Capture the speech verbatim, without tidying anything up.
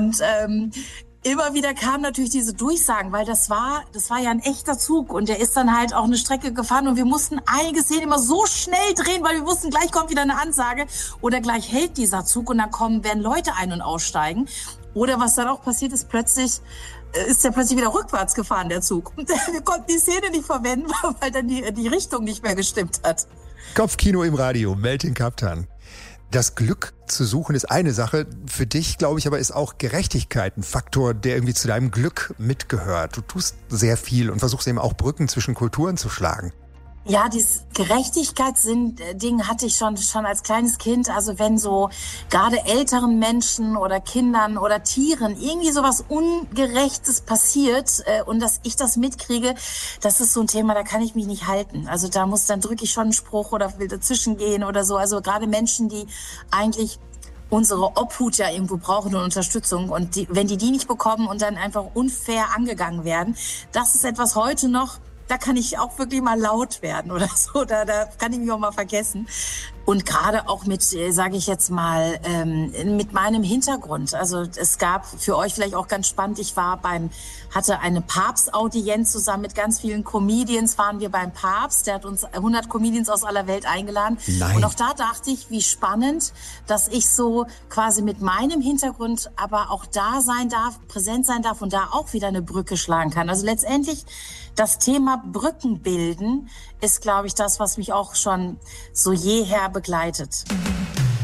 Und ähm, immer wieder kamen natürlich diese Durchsagen, weil das war, das war ja ein echter Zug und der ist dann halt auch eine Strecke gefahren und wir mussten einige Szenen immer so schnell drehen, weil wir wussten, gleich kommt wieder eine Ansage oder gleich hält dieser Zug und dann kommen, werden Leute ein- und aussteigen. Oder was dann auch passiert ist, plötzlich ist der plötzlich wieder rückwärts gefahren, der Zug. Und wir konnten die Szene nicht verwenden, weil dann die, die Richtung nicht mehr gestimmt hat. Kopfkino im Radio, Meltin Kaptan. Das Glück zu suchen ist eine Sache. Für dich, glaube ich, aber ist auch Gerechtigkeit ein Faktor, der irgendwie zu deinem Glück mitgehört. Du tust sehr viel und versuchst eben auch Brücken zwischen Kulturen zu schlagen. Ja, dieses Gerechtigkeitsding hatte ich schon schon als kleines Kind. Also wenn so gerade älteren Menschen oder Kindern oder Tieren irgendwie sowas Ungerechtes passiert äh, und dass ich das mitkriege, das ist so ein Thema, da kann ich mich nicht halten. Also da muss dann drücke ich schon einen Spruch oder will dazwischen gehen oder so. Also gerade Menschen, die eigentlich unsere Obhut ja irgendwo brauchen und Unterstützung. Und die, wenn die die nicht bekommen und dann einfach unfair angegangen werden, das ist etwas heute noch, da kann ich auch wirklich mal laut werden oder so, da, da kann ich mich auch mal vergessen. Und gerade auch mit, sage ich jetzt mal, ähm, mit meinem Hintergrund. Also es gab für euch vielleicht auch ganz spannend, ich war beim, hatte eine Papstaudienz zusammen mit ganz vielen Comedians, waren wir beim Papst, der hat uns hundert Comedians aus aller Welt eingeladen. Nein. Und auch da dachte ich, wie spannend, dass ich so quasi mit meinem Hintergrund aber auch da sein darf, präsent sein darf und da auch wieder eine Brücke schlagen kann. Also letztendlich das Thema Brücken bilden ist, glaube ich, das, was mich auch schon so jeher begleitet.